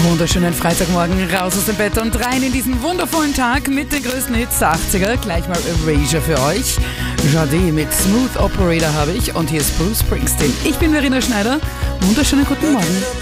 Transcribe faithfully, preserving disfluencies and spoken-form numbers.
Wunderschönen Freitagmorgen, raus aus dem Bett und rein in diesen wundervollen Tag mit den größten Hits der achtziger. Gleich mal Erasure für euch. Jade mit Smooth Operator habe ich und hier ist Bruce Springsteen. Ich bin Verena Schneider. Wunderschönen guten Morgen.